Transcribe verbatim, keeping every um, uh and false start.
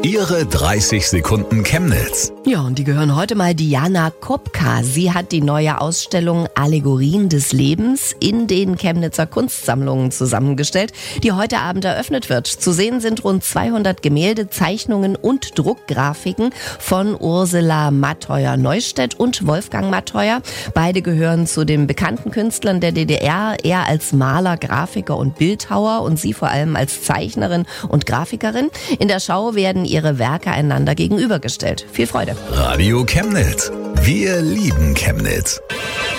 Ihre dreißig Sekunden Chemnitz. Ja, und die gehören heute mal Diana Kopka. Sie hat die neue Ausstellung Allegorien des Lebens in den Chemnitzer Kunstsammlungen zusammengestellt, die heute Abend eröffnet wird. Zu sehen sind rund zweihundert Gemälde, Zeichnungen und Druckgrafiken von Ursula Matheuer-Neustedt und Wolfgang Matheuer. Beide gehören zu den bekannten Künstlern der D D R, er als Maler, Grafiker und Bildhauer und sie vor allem als Zeichnerin und Grafikerin. In der Schau werden ihre Werke einander gegenübergestellt. Viel Freude. Radio Chemnitz. Wir lieben Chemnitz.